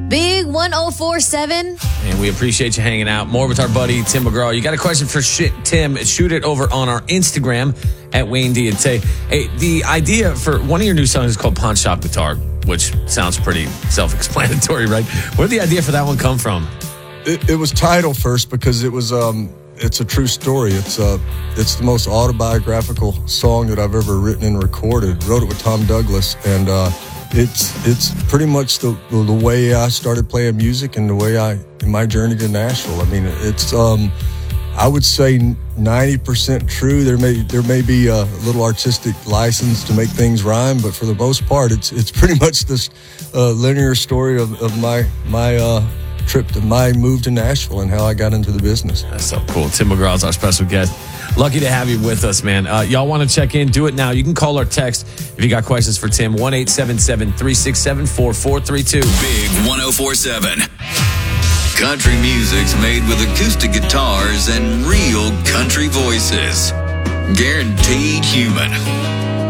Big 1047. And we appreciate you hanging out. More with our buddy Tim McGraw. You got a question for Tim? Shoot it over on our Instagram at Wayne D and Tay. Hey, the idea for one of your new songs is called Pawn Shop Guitar, which sounds pretty self-explanatory, right? Where did the idea for that one come from? It was title first because it was it's a true story. It's the most autobiographical song that I've ever written and recorded. Wrote it with Tom Douglas, and it's pretty much the way I started playing music and the way in my journey to Nashville. I mean, it's I would say 90% true. There may be a little artistic license to make things rhyme, but for the most part, it's pretty much this linear story of my trip to my move to Nashville and how I got into the business. That's so cool. Tim McGraw is our special guest. Lucky to have you with us, man. Y'all want to check in? Do it now. You can call or text if you got questions for Tim. 1-877-367-4432. Big 1047. Country music's made with acoustic guitars and real country voices. Guaranteed human.